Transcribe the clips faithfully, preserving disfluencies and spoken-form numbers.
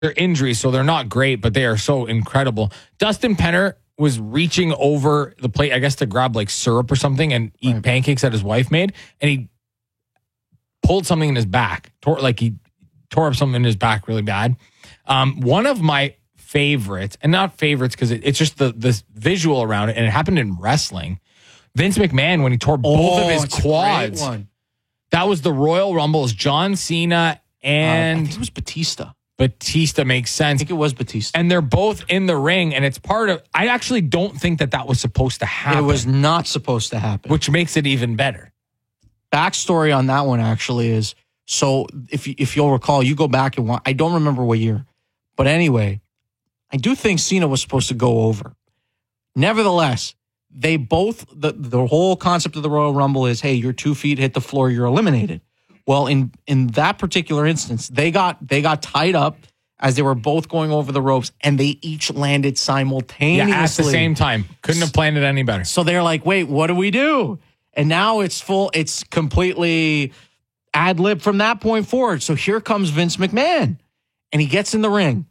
they're injuries, so they're not great, but they are so incredible. Dustin Penner was reaching over the plate, I guess, to grab like syrup or something and eat right. pancakes that his wife made, and he pulled something in his back, tore, like he tore up something in his back really bad. Um, one of my favorites, and not favorites because it, it's just the the visual around it, and it happened in wrestling. Vince McMahon, when he tore both oh, of his quads, that was the Royal Rumbles. John Cena and uh, I think it was Batista. Batista makes sense. I think it was Batista. And they're both in the ring, and it's part of... I actually don't think that that was supposed to happen. It was not supposed to happen. Which makes it even better. Backstory on that one actually is, so if, if you'll recall, you go back and watch, I don't remember what year, but anyway, I do think Cena was supposed to go over. Nevertheless, they both... The, the whole concept of the Royal Rumble is, hey, your two feet hit the floor, you're eliminated. Well, in, in that particular instance, they got they got tied up as they were both going over the ropes, and they each landed simultaneously. Yeah, at the same time. Couldn't have planned it any better. So they're like, wait, what do we do? And now it's full, it's completely ad-lib from that point forward. So here comes Vince McMahon, and he gets in the ring,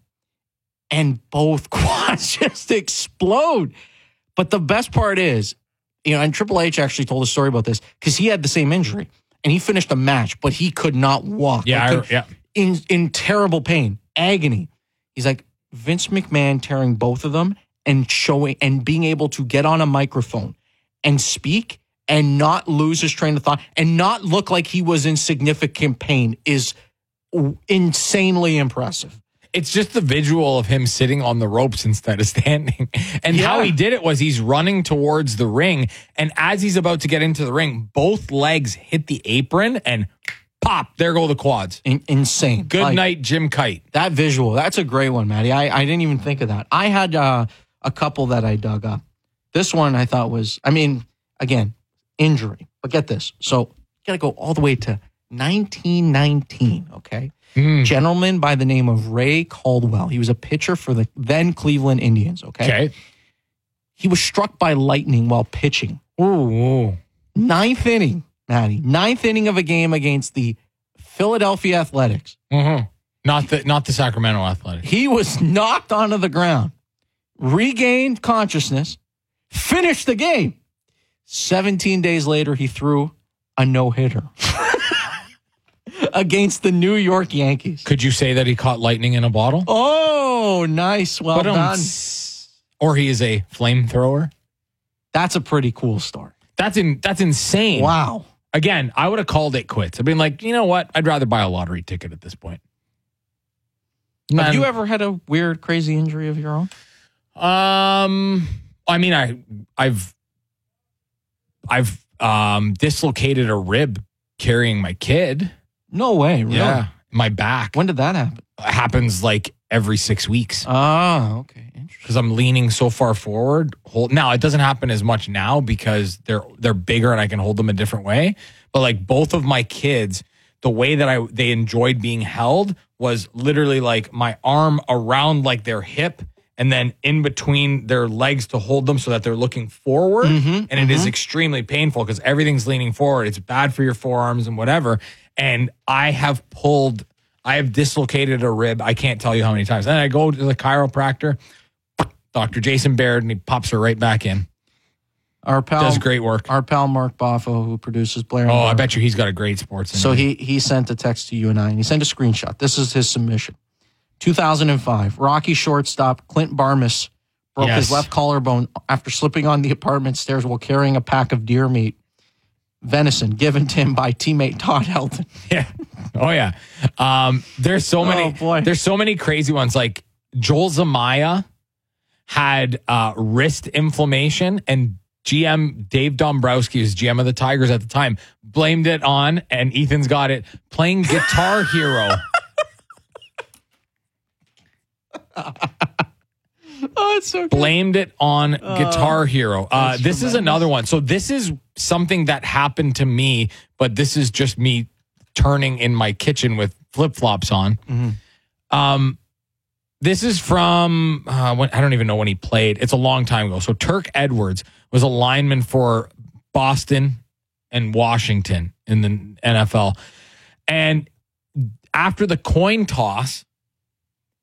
and both quads just explode. But the best part is, you know, and Triple H actually told a story about this, because he had the same injury. And he finished a match, but he could not walk. Yeah, like, I, yeah. In in terrible pain, agony. He's like, Vince McMahon tearing both of them and showing and being able to get on a microphone and speak and not lose his train of thought and not look like he was in significant pain is insanely impressive. It's just the visual of him sitting on the ropes instead of standing. And yeah. how he did it was he's running towards the ring. And as he's about to get into the ring, both legs hit the apron and pop, there go the quads. In- insane. Good like, night, Jim Kite. That visual, that's a great one, Maddie. I, I didn't even think of that. I had uh, a couple that I dug up. This one I thought was, I mean, again, injury. But get this. So you got to go all the way to nineteen nineteen, okay? Mm. Gentleman by the name of Ray Caldwell. He was a pitcher for the then Cleveland Indians, okay? Okay. He was struck by lightning while pitching. Ooh. Ninth inning, Maddie. Ninth inning of a game against the Philadelphia Athletics. Mm-hmm. Not the not the Sacramento Athletics. He was knocked onto the ground, regained consciousness, finished the game. seventeen days later, he threw a no-hitter. Against the New York Yankees. Could you say that he caught lightning in a bottle? Oh, nice. Well but, um, done. Or he is a flamethrower. That's a pretty cool story. That's in that's insane. Wow. Again, I would have called it quits. I've been like, you know what? I'd rather buy a lottery ticket at this point. Man. Have you ever had a weird, crazy injury of your own? Um, I mean, I I've I've um dislocated a rib carrying my kid. No way, really? Yeah, my back. When did that happen? It happens like every six weeks. Oh, okay. Interesting. Because I'm leaning so far forward. Hold, now, it doesn't happen as much now because they're they're bigger and I can hold them a different way. But like both of my kids, the way that I they enjoyed being held was literally like my arm around like their hip and then in between their legs to hold them so that they're looking forward. Mm-hmm, and mm-hmm. it is extremely painful because everything's leaning forward. It's bad for your forearms and whatever. And I have pulled, I have dislocated a rib. I can't tell you how many times. And I go to the chiropractor, Doctor Jason Baird, and he pops her right back in. Our pal does great work. Our pal Mark Boffo, who produces Blair. Oh, and I bet you he's got a great sports. So he he sent a text to you and I, and he sent a screenshot. This is his submission. two thousand five, Rocky shortstop Clint Barmas broke yes. his left collarbone after slipping on the apartment stairs while carrying a pack of deer meat. Venison given to him by teammate Todd Helton. Yeah. Oh yeah. Um, there's so many. Oh, boy. There's so many crazy ones. Like Joel Zamaya had uh, wrist inflammation, and G M Dave Dombrowski, who's G M of the Tigers at the time, blamed it on, and Ethan's got it, playing Guitar Hero. Oh, it's so good. Blamed it on uh, Guitar Hero. Uh, this tremendous. is another one. So this is something that happened to me, but this is just me turning in my kitchen with flip-flops on. Mm-hmm. Um, this is from, uh, when, I don't even know when he played. It's a long time ago. So Turk Edwards was a lineman for Boston and Washington in the N F L. And after the coin toss,